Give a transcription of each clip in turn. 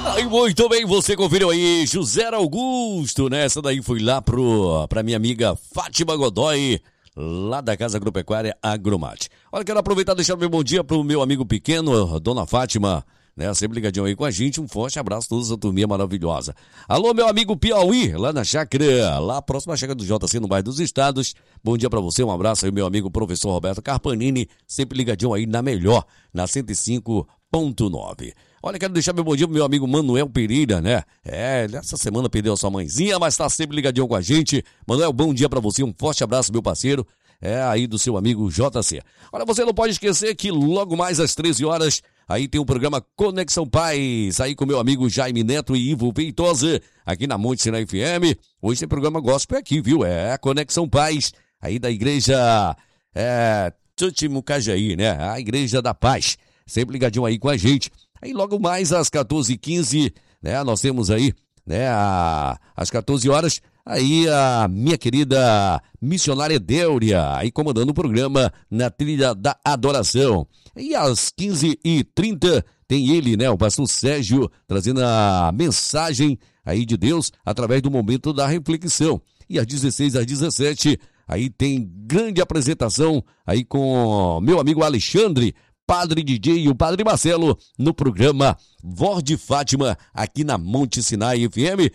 Aí, muito bem, você conferiu aí José Augusto, né? Essa daí foi lá pra minha amiga Fátima Godoy, lá da Casa Agropecuária Agromate. Olha, quero aproveitar e deixar meu bom dia pro meu amigo pequeno, Dona Fátima, né? Sempre ligadinho aí com a gente. Um forte abraço a toda essa turminha maravilhosa. Alô, meu amigo Piauí, lá na chácara, lá próxima à chácara do JC, no bairro dos Estados. Bom dia pra você, um abraço aí, meu amigo professor Roberto Carpanini, sempre ligadinho aí na melhor, na 105.9. Olha, quero deixar meu bom dia pro meu amigo Manuel Pereira, né? Essa semana perdeu a sua mãezinha, mas tá sempre ligadinho com a gente. Manuel, bom dia pra você, um forte abraço, meu parceiro. Aí do seu amigo JC. Olha, você não pode esquecer que logo mais às 13 horas, aí tem o programa Conexão Paz, aí com meu amigo Jaime Neto e Ivo Peitosa, aqui na Monte Sinai FM. Hoje tem programa gospel aqui, viu? Conexão Paz, aí da igreja Tuti Mucajaí, né? A Igreja da Paz. Sempre ligadinho aí com a gente. Aí logo mais às 14h15, né? Nós temos aí, né? Às 14 horas, aí a minha querida missionária Déuria, aí comandando o programa na trilha da adoração. E às 15h30 tem ele, né? O pastor Sérgio, trazendo a mensagem aí de Deus através do momento da reflexão. E às 16 às 17, aí tem grande apresentação aí com meu amigo Alexandre, Padre DJ e o Padre Marcelo, no programa Voz de Fátima, aqui na Monte Sinai FM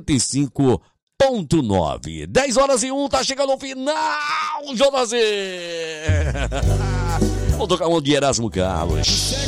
105.9. 10h01, tá chegando ao final, JZ! Vou tocar um de Erasmo Carlos.